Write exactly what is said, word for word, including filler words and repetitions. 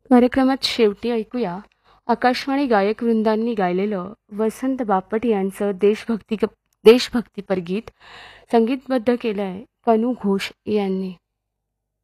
कार्यक्रमात शेवटी ऐकूया आकाशवाणी गायक वृंदांनी गायलेलं वसंत बापट यांचं देशभक्ती देशभक्तीपर गीत संगीतबद्ध केलं आहे कनू घोष यांनी.